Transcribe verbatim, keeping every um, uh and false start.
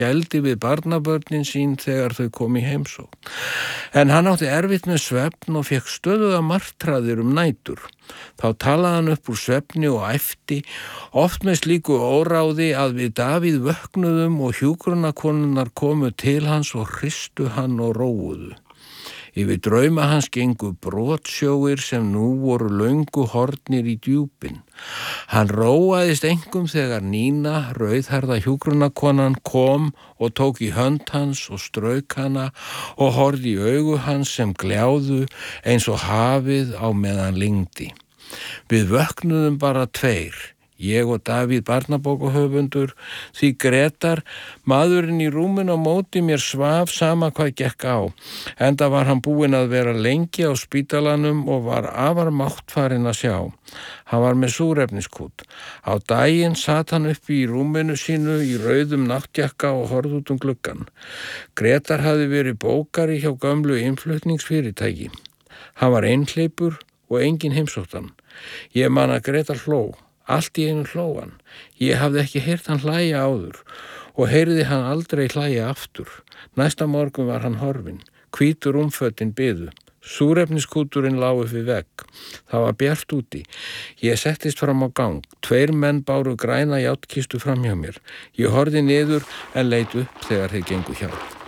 gældi við barnabörnin sín þegar þau kom í heimsókn. En hann átti erfitt með svefn og fekk stöðuga martraðir um nætur. Þá talaði hann upp úr svefni og æpti, oft með slíku óráði að við Davíð vöknuðum og hjúkrunarkonurnar komu til hans og hristu hann og róuðu. Yfir drauma hans gengu brotsjóir sem nú voru löngu hornir í djúpin. Hann róaðist engum þegar Nína, rauðhærða hjúkrunarkonan, kom og tók í hönd hans og strauk hana og horfði í augu hans sem gljáðu eins og hafið á meðan lygndi. Við vöknuðum bara tveir, ég og Davíð barnabókahöfundur, því Grétar, maðurinn í rúminu á móti mér svaf sama hvað gekk á, enda var hann búinn að vera lengi á spítalanum og var afar máttfarinn að sjá. Hann var með súrefniskút. Á daginn sat hann uppi í rúminu sínu í rauðum náttjakka og horfði út um gluggann. Grétar hafði verið bókari hjá gömlu innflutningsfyrirtæki. Hann var einhleypur og enginn heimsótti hann. Ég man að Grétar hló. Allt í einu hló hann. Ég hafði ekki heyrt hann hlæja áður og heyrði hann aldrei hlæja aftur. Næsta morgun var hann horfinn. Hvítur rúmfötin biðu. Súrefniskúturinn lá upp við vegg. Það var bjart úti. Ég settist fram á gang. Tveir menn báru græna járnkistu fram hjá mér. Ég horfði niður en leit upp þegar þeir gengu hjá.